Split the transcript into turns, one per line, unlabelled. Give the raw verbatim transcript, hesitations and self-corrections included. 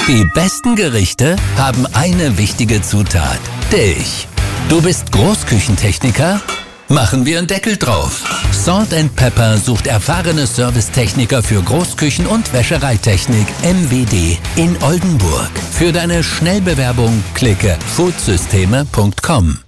Die besten Gerichte haben eine wichtige Zutat: Dich. Du bist Großküchentechniker? Machen wir einen Deckel drauf. Salt and Pepper sucht erfahrene Servicetechniker für Großküchen- und Wäschereitechnik M W D in Oldenburg. Für deine Schnellbewerbung klicke foodsysteme punkt com.